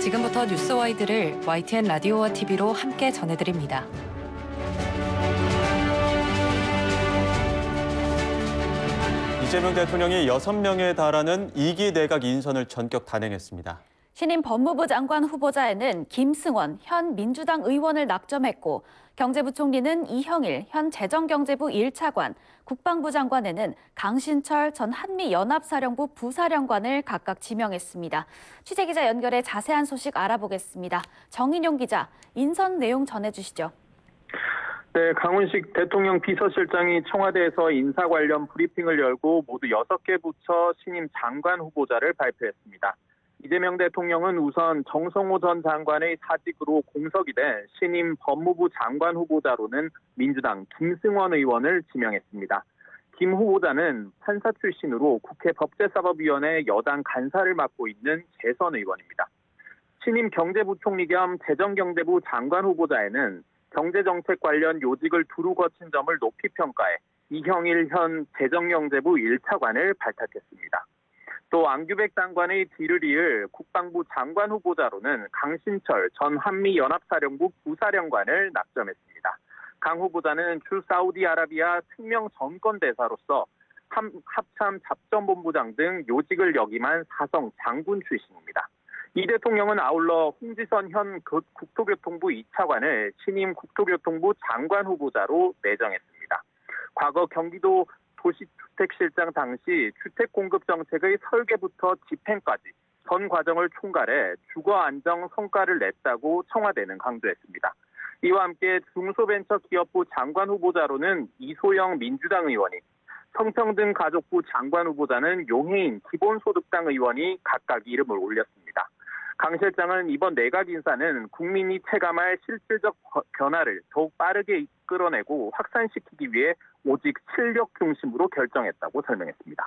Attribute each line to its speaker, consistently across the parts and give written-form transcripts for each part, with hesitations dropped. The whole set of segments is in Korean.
Speaker 1: 지금부터 뉴스와이드를 YTN 라디오와 TV로 함께 전해드립니다.
Speaker 2: 이재명 대통령이 6명에 달하는 2기 내각 인선을 전격 단행했습니다.
Speaker 3: 신임 법무부 장관 후보자에는 김승원 현 민주당 의원을 낙점했고 경제부총리는 이형일 현 재정경제부 1차관, 국방부 장관에는 강신철 전 한미연합사령부 부사령관을 각각 지명했습니다. 취재기자 연결해 자세한 소식 알아보겠습니다. 정인용 기자, 인선 내용 전해주시죠.
Speaker 4: 네, 강훈식 대통령 비서실장이 청와대에서 인사 관련 브리핑을 열고 모두 6개 부처 신임 장관 후보자를 발표했습니다. 이재명 대통령은 우선 정성호 전 장관의 사직으로 공석이 된 신임 법무부 장관 후보자로는 민주당 김승원 의원을 지명했습니다. 김 후보자는 판사 출신으로 국회 법제사법위원회 여당 간사를 맡고 있는 재선 의원입니다. 신임 경제부총리 겸 재정경제부 장관 후보자에는 경제정책 관련 요직을 두루 거친 점을 높이 평가해 이형일 현 재정경제부 1차관을 발탁했습니다. 또 안규백 장관의 뒤를 이을 국방부 장관 후보자로는 강신철 전 한미연합사령부 부사령관을 낙점했습니다. 강 후보자는 주 사우디아라비아 특명 정권대사로서 합참 작전본부장 등 요직을 역임한 사성 장군 출신입니다. 이 대통령은 아울러 홍지선 현 국토교통부 2차관을 신임 국토교통부 장관 후보자로 내정했습니다. 과거 경기도 도시주택실장 당시 주택공급정책의 설계부터 집행까지 전 과정을 총괄해 주거안정 성과를 냈다고 청와대는 강조했습니다. 이와 함께 중소벤처기업부 장관 후보자로는 이소영 민주당 의원이, 성평등가족부 장관 후보자는 용해인 기본소득당 의원이 각각 이름을 올렸습니다. 강 실장은 이번 내각 인사는 국민이 체감할 실질적 변화를 더욱 빠르게 이끌어내고 확산시키기 위해 오직 실력 중심으로 결정했다고 설명했습니다.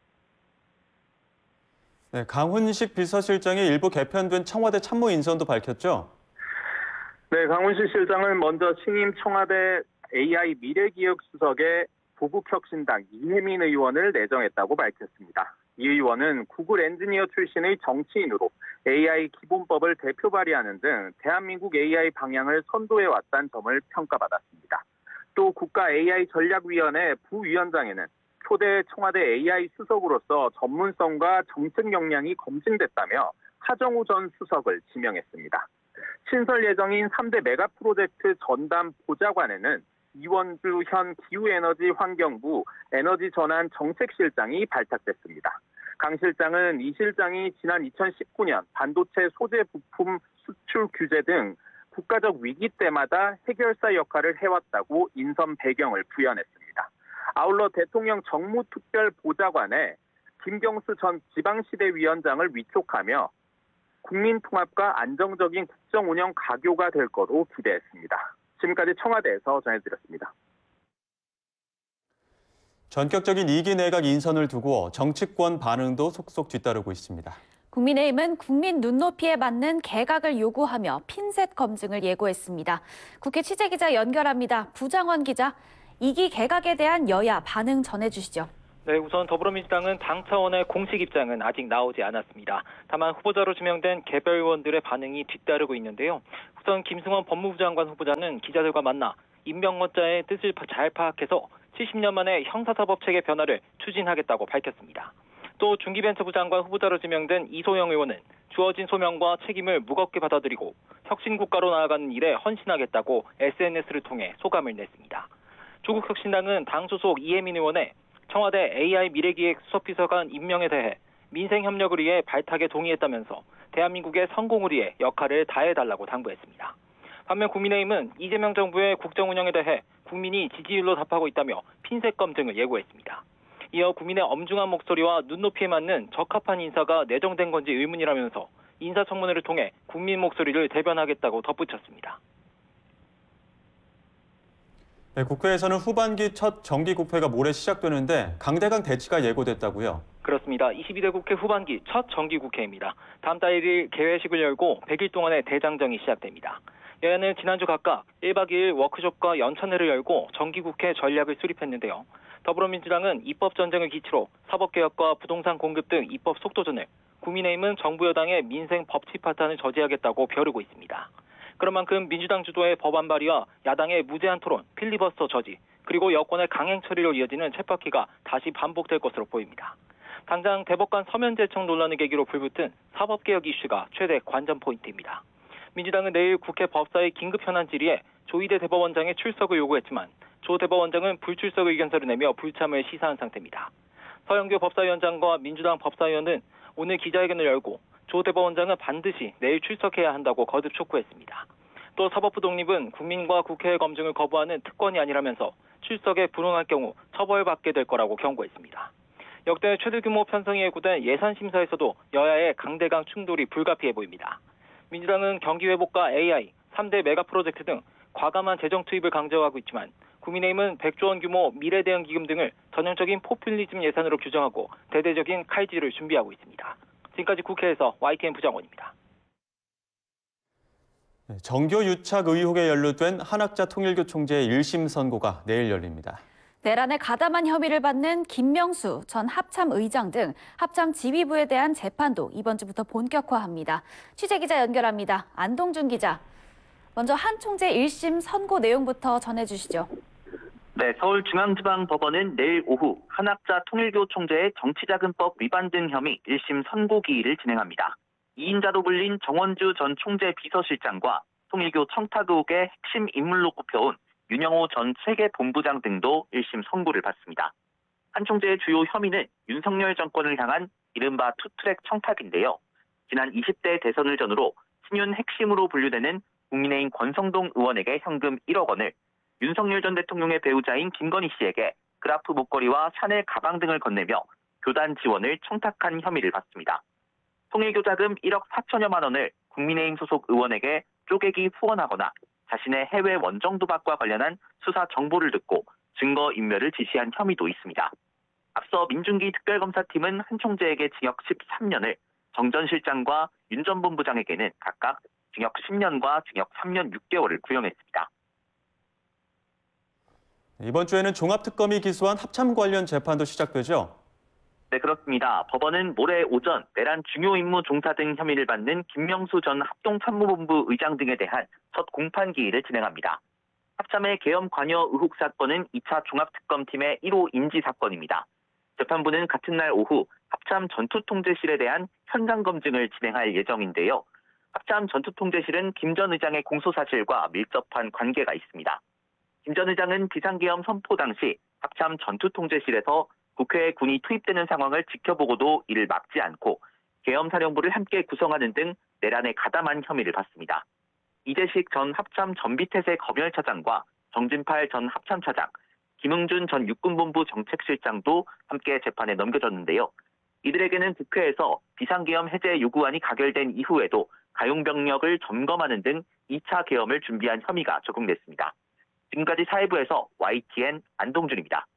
Speaker 2: 네, 강훈식 비서실장이 일부 개편된 청와대 참모 인선도 밝혔죠?
Speaker 4: 네, 강훈식 실장은 먼저 신임 청와대 AI 미래기획수석에 조국혁신당 이혜민 의원을 내정했다고 밝혔습니다. 이 의원은 구글 엔지니어 출신의 정치인으로 AI 기본법을 대표 발의하는 등 대한민국 AI 방향을 선도해왔다는 점을 평가받았습니다. 또 국가 AI 전략위원회 부위원장에는 초대 청와대 AI 수석으로서 전문성과 정책 역량이 검증됐다며 하정우 전 수석을 지명했습니다. 신설 예정인 3대 메가 프로젝트 전담 보좌관에는 이원주 현 기후에너지 환경부 에너지전환 정책실장이 발탁됐습니다. 강 실장은 이 실장이 지난 2019년 반도체 소재 부품 수출 규제 등 국가적 위기 때마다 해결사 역할을 해왔다고 인선 배경을 부연했습니다. 아울러 대통령 정무특별보좌관에 김경수 전 지방시대위원장을 위촉하며 국민통합과 안정적인 국정운영 가교가 될 거로 기대했습니다. 지금까지 청와대에서 전해드렸습니다.
Speaker 2: 전격적인 2기 내각 인선을 두고 정치권 반응도 속속 뒤따르고 있습니다.
Speaker 3: 국민의힘은 국민 눈높이에 맞는 개각을 요구하며 핀셋 검증을 예고했습니다. 국회 취재기자 연결합니다. 부장원 기자, 2기 개각에 대한 여야 반응 전해주시죠.
Speaker 5: 네, 우선 더불어민주당은 당 차원의 공식 입장은 아직 나오지 않았습니다. 다만 후보자로 지명된 개별 의원들의 반응이 뒤따르고 있는데요. 우선 김승원 법무부 장관 후보자는 기자들과 만나 임명권자의 뜻을 잘 파악해서 70년 만에 형사사법체계 변화를 추진하겠다고 밝혔습니다. 또 중기벤처부 장관 후보자로 지명된 이소영 의원은 주어진 소명과 책임을 무겁게 받아들이고 혁신국가로 나아가는 일에 헌신하겠다고 SNS를 통해 소감을 냈습니다. 조국혁신당은 당 소속 이혜민 의원의 청와대 AI 미래기획 수석비서관 임명에 대해 민생협력을 위해 발탁에 동의했다면서 대한민국의 성공을 위해 역할을 다해달라고 당부했습니다. 반면 국민의힘은 이재명 정부의 국정운영에 대해 국민이 지지율로 답하고 있다며 핀셋 검증을 예고했습니다. 이어 국민의 엄중한 목소리와 눈높이에 맞는 적합한 인사가 내정된 건지 의문이라면서 인사청문회를 통해 국민 목소리를 대변하겠다고 덧붙였습니다.
Speaker 2: 네, 국회에서는 후반기 첫 정기국회가 모레 시작되는데 강대강 대치가 예고됐다고요?
Speaker 5: 그렇습니다. 22대 국회 후반기 첫 정기국회입니다. 다음 달 1일 개회식을 열고 100일 동안의 대장정이 시작됩니다. 여야는 지난주 각각 1박 2일 워크숍과 연찬회를 열고 정기국회 전략을 수립했는데요. 더불어민주당은 입법 전쟁을 기치로 사법개혁과 부동산 공급 등 입법 속도전을, 국민의힘은 정부 여당의 민생 법치 파탄을 저지하겠다고 벼르고 있습니다. 그런 만큼 민주당 주도의 법안 발의와 야당의 무제한 토론, 필리버스터 저지, 그리고 여권의 강행 처리로 이어지는 쳇바퀴가 다시 반복될 것으로 보입니다. 당장 대법관 서면 제청 논란을 계기로 불붙은 사법개혁 이슈가 최대 관전 포인트입니다. 민주당은 내일 국회 법사위 긴급 현안 질의에 조희대 대법원장의 출석을 요구했지만 조 대법원장은 불출석 의견서를 내며 불참을 시사한 상태입니다. 서영교 법사위원장과 민주당 법사위원은 오늘 기자회견을 열고 조 대법원장은 반드시 내일 출석해야 한다고 거듭 촉구했습니다. 또 사법부 독립은 국민과 국회의 검증을 거부하는 특권이 아니라면서 출석에 불응할 경우 처벌받게 될 거라고 경고했습니다. 역대 최대 규모 편성이 예고된 예산심사에서도 여야의 강대강 충돌이 불가피해 보입니다. 민주당은 경기회복과 AI, 3대 메가 프로젝트 등 과감한 재정 투입을 강조하고 있지만 국민의힘은 100조 원 규모 미래대응기금 등을 전형적인 포퓰리즘 예산으로 규정하고 대대적인 칼질을 준비하고 있습니다. 지금까지 국회에서 YTN 부장원입니다.
Speaker 2: 정교 유착 의혹에 연루된 한학자 통일교 총재의 1심 선고가 내일 열립니다.
Speaker 3: 내란에 가담한 혐의를 받는 김명수 전 합참 의장 등 합참 지휘부에 대한 재판도 이번 주부터 본격화합니다. 취재기자 연결합니다. 안동준 기자. 먼저 한 총재 1심 선고 내용부터 전해주시죠.
Speaker 6: 네, 서울중앙지방법원은 내일 오후 한학자 통일교 총재의 정치자금법 위반 등 혐의 1심 선고기일을 진행합니다. 2인자로 불린 정원주 전 총재 비서실장과 통일교 청탁 의혹의 핵심 인물로 꼽혀온 윤영호 전 세계본부장 등도 1심 선고를 받습니다. 한 총재의 주요 혐의는 윤석열 정권을 향한 이른바 투트랙 청탁인데요. 지난 20대 대선을 전후로 친윤 핵심으로 분류되는 국민의힘 권성동 의원에게 현금 1억 원을 윤석열 전 대통령의 배우자인 김건희 씨에게 그라프 목걸이와 샤넬 가방 등을 건네며 교단 지원을 청탁한 혐의를 받습니다. 통일교 자금 1억 4천여만 원을 국민의힘 소속 의원에게 쪼개기 후원하거나 자신의 해외 원정 도박과 관련한 수사 정보를 듣고 증거인멸을 지시한 혐의도 있습니다. 앞서 민중기 특별검사팀은 한 총재에게 징역 13년을, 정 전 실장과 윤 전 본부장에게는 각각 징역 10년과 징역 3년 6개월을 구형했습니다.
Speaker 2: 이번 주에는 종합특검이 기소한 합참 관련 재판도 시작되죠?
Speaker 6: 네, 그렇습니다. 법원은 모레 오전 내란 중요 임무 종사 등 혐의를 받는 김명수 전 합동참모본부 의장 등에 대한 첫 공판기일을 진행합니다. 합참의 계엄 관여 의혹 사건은 2차 종합특검팀의 1호 인지 사건입니다. 재판부는 같은 날 오후 합참 전투통제실에 대한 현장 검증을 진행할 예정인데요. 합참 전투통제실은 김 전 의장의 공소사실과 밀접한 관계가 있습니다. 김 전 의장은 비상계엄 선포 당시 합참 전투통제실에서 국회에 군이 투입되는 상황을 지켜보고도 이를 막지 않고 계엄사령부를 함께 구성하는 등 내란에 가담한 혐의를 받습니다. 이재식 전 합참 전비태세 검열차장과 정진팔 전 합참차장, 김응준 전 육군본부 정책실장도 함께 재판에 넘겨졌는데요. 이들에게는 국회에서 비상계엄 해제 요구안이 가결된 이후에도 가용병력을 점검하는 등 2차 계엄을 준비한 혐의가 적용됐습니다. 지금까지 사회부에서 YTN 안동준입니다.